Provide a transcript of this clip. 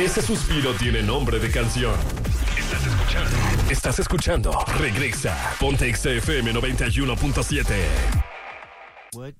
Ese suspiro tiene nombre de canción. Estás escuchando. Regresa. Ponte XFM 91.7. What?